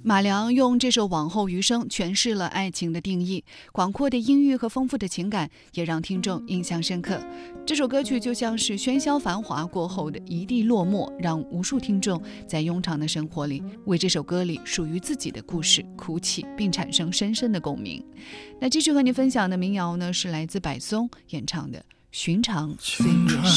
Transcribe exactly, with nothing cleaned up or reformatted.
马良用这首《往后余生》诠释了爱情的定义，广阔的音域和丰富的情感也让听众印象深刻。这首歌曲就像是喧嚣繁华过后的一地落寞，让无数听众在庸常的生活里为这首歌里属于自己的故事哭泣，并产生深深的共鸣。那继续和你分享的民谣呢，是来自柏松演唱的《寻常岁月时》。